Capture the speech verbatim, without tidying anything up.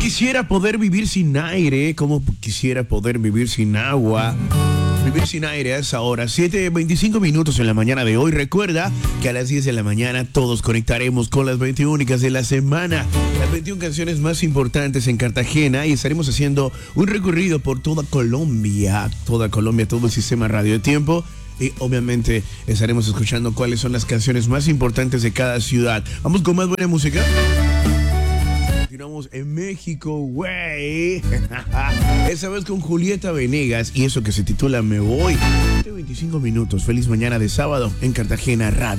quisiera poder vivir sin aire, como quisiera poder vivir sin agua. Vivir sin aire a esa hora, siete veinticinco minutos en la mañana de hoy. Recuerda que a las diez de la mañana todos conectaremos con las veinte únicas de la semana, las veintiuna canciones más importantes en Cartagena, y estaremos haciendo un recorrido por toda Colombia, toda Colombia, todo el sistema Radio de Tiempo. Y obviamente estaremos escuchando cuáles son las canciones más importantes de cada ciudad. Vamos con más buena música. Continuamos en México, güey. Esa vez con Julieta Venegas y eso que se titula Me Voy. veinticinco minutos. Feliz mañana de sábado en Cartagena Radio.